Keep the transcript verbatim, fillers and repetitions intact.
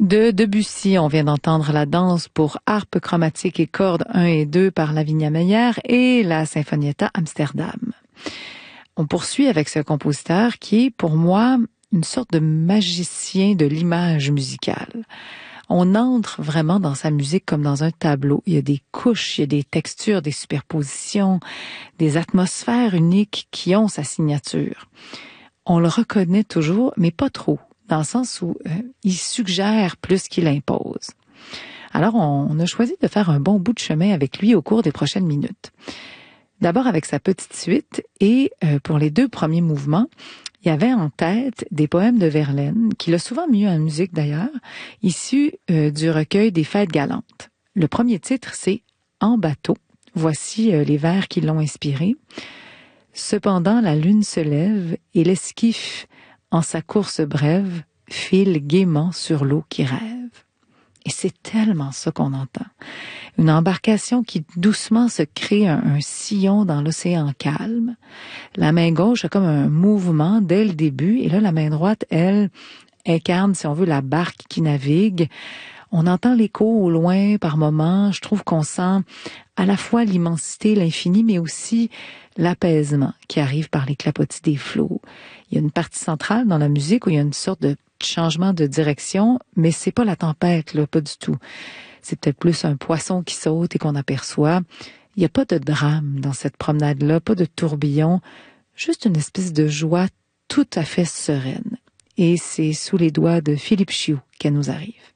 De Debussy, on vient d'entendre la danse pour harpe chromatique et cordes un et deux par Lavinia Meyer et la Sinfonietta Amsterdam. On poursuit avec ce compositeur qui est, pour moi, une sorte de magicien de l'image musicale. On entre vraiment dans sa musique comme dans un tableau. Il y a des couches, il y a des textures, des superpositions, des atmosphères uniques qui ont sa signature. On le reconnaît toujours, mais pas trop, dans le sens où euh, il suggère plus qu'il impose. Alors, on, on a choisi de faire un bon bout de chemin avec lui au cours des prochaines minutes. D'abord avec sa petite suite et euh, pour les deux premiers mouvements, il y avait en tête des poèmes de Verlaine, qu'il a souvent mis en musique d'ailleurs, issus euh, du recueil des Fêtes galantes. Le premier titre, c'est « En bateau ». Voici euh, les vers qui l'ont inspiré. « Cependant la lune se lève et l'esquif, en sa course brève, file gaiement sur l'eau qui rêve. » Et c'est tellement ça qu'on entend. Une embarcation qui doucement se crée un, un sillon dans l'océan calme. La main gauche a comme un mouvement dès le début, et là, la main droite, elle, incarne, si on veut, la barque qui navigue. On entend l'écho au loin par moments. Je trouve qu'on sent à la fois l'immensité, l'infini, mais aussi l'apaisement qui arrive par les clapotis des flots. Il y a une partie centrale dans la musique où il y a une sorte de changement de direction, mais c'est pas la tempête, là, pas du tout. C'est peut-être plus un poisson qui saute et qu'on aperçoit. Il n'y a pas de drame dans cette promenade-là, pas de tourbillon, juste une espèce de joie tout à fait sereine. Et c'est sous les doigts de Philippe Chiou qu'elle nous arrive.